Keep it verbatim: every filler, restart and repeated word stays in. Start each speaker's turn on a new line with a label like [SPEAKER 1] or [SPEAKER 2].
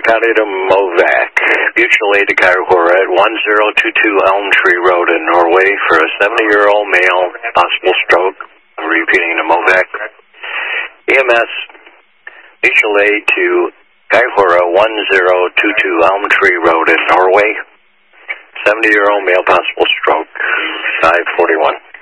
[SPEAKER 1] County to Movac. Mutual aid to Kaikoura at one zero two two Elm Tree Road in Norway for a seventy-year-old male, possible stroke. I'm repeating to Movac. E M S, mutual aid to Kaikoura, one zero two two Elm Tree Road in Norway. seventy-year-old male, possible stroke. five forty-one.